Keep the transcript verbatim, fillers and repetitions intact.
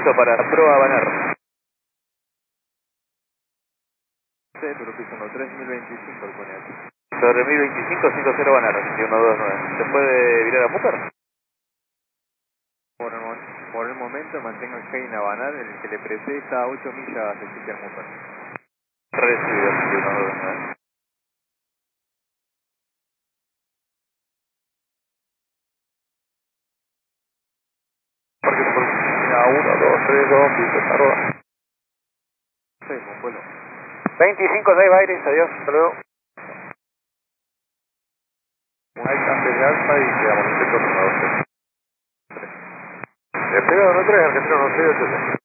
listo para la prueba Banar. Sí, pero piso uno tres mil veinticinco el pone aquí. Sobre mil veinticinco, cinco cero Banar, uno dos nueve. ¿Se puede virar a Mujer? Por el, mo- por el momento mantengo el Heine a Banar, el que le presté está a ocho millas de Chiquian Mujer. Recibido, uno dos nueve. Porque por uno, dos, tres, dos, piso, arroba. Sí, con vuelo. veinticinco, seis Bairis, adiós, hasta luego. Hay cambio de alfa y quedamos en el uno dos tres. Espero uno tres, Argentino uno seis ocho.